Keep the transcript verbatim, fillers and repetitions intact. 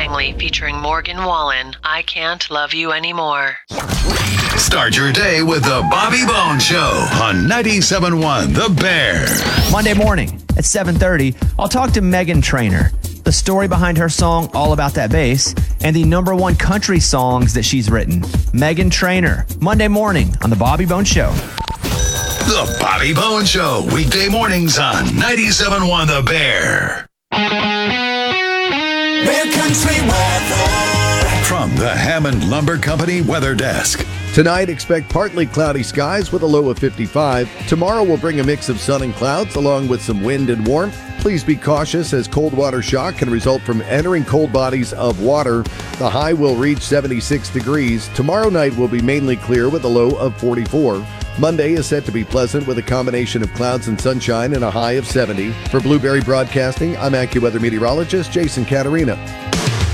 Langley featuring Morgan Wallen. I Can't Love You Anymore. Start your day with the Bobby Bones Show on ninety-seven point one The Bear. Monday morning at seven thirty, I'll talk to Meghan Trainor. The story behind her song, All About That Bass, and the number one country songs that she's written. Meghan Trainor, Monday morning on The Bobby Bones Show. The Bobby Bones Show, weekday mornings on ninety-seven point one The Bear. Bear Country weather. From the Hammond Lumber Company Weather Desk. Tonight, expect partly cloudy skies with a low of fifty-five. Tomorrow will bring a mix of sun and clouds along with some wind and warmth. Please be cautious as cold water shock can result from entering cold bodies of water. The high will reach seventy-six degrees. Tomorrow night will be mainly clear with a low of forty-four. Monday is set to be pleasant with a combination of clouds and sunshine and a high of seventy. For Blueberry Broadcasting, I'm AccuWeather meteorologist Jason Caterina.